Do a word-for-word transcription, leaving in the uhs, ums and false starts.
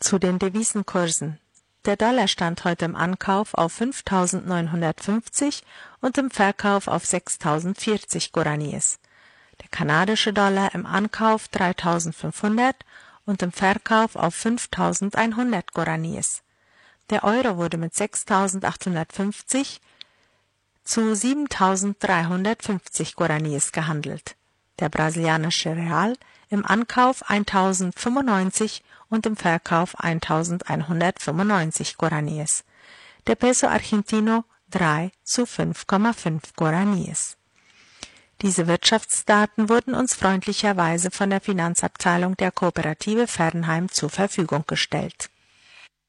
Zu den Devisenkursen. Der Dollar stand heute im Ankauf auf fünftausendneunhundertfünfzig und im Verkauf auf sechstausendvierzig Guaraníes. Der kanadische Dollar im Ankauf dreitausendfünfhundert und im Verkauf auf fünftausendeinhundert Guaraníes. Der Euro wurde mit sechstausendachthundertfünfzig zu siebentausenddreihundertfünfzig Guaraníes gehandelt. Der brasilianische Real im Ankauf eintausendfünfundneunzig und im Verkauf eintausendeinhundertfünfundneunzig Guaraníes. Der Peso Argentino drei zu fünf Komma fünf Guaraníes. Diese Wirtschaftsdaten wurden uns freundlicherweise von der Finanzabteilung der Kooperative Fernheim zur Verfügung gestellt.